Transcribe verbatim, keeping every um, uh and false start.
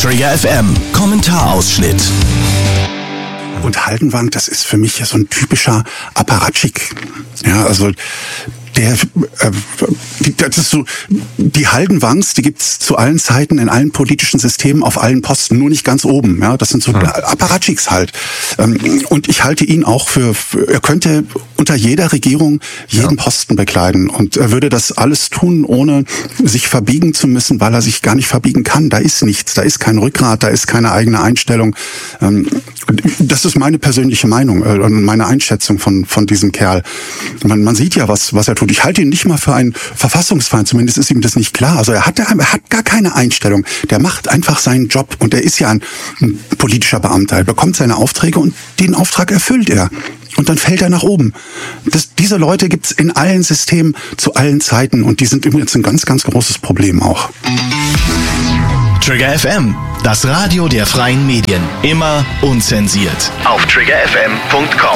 Trigger F M, Kommentarausschnitt. Und Haldenwang, das ist für mich ja so ein typischer Apparatschik. Ja, also der, äh, das ist so, die Haldenwangs, die gibt's zu allen Zeiten in allen politischen Systemen auf allen Posten, nur nicht ganz oben. Ja, das sind so ja. Apparatchiks halt. Ähm, und ich halte ihn auch für, für, er könnte unter jeder Regierung jeden ja. Posten bekleiden und er würde das alles tun, ohne sich verbiegen zu müssen, weil er sich gar nicht verbiegen kann. Da ist nichts, da ist kein Rückgrat, da ist keine eigene Einstellung. Ähm, das ist meine persönliche Meinung äh, und meine Einschätzung von von diesem Kerl. Man, man sieht ja, was was er tut. Ich halte ihn nicht mal für einen Verfassungsfeind, zumindest ist ihm das nicht klar. Also er hat, er hat gar keine Einstellung. Der macht einfach seinen Job und er ist ja ein, ein politischer Beamter. Er bekommt seine Aufträge und den Auftrag erfüllt er. Und dann fällt er nach oben. Das, diese Leute gibt's in allen Systemen zu allen Zeiten und die sind übrigens ein ganz, ganz großes Problem auch. Trigger F M, das Radio der freien Medien. Immer unzensiert. Auf trigger f m punkt com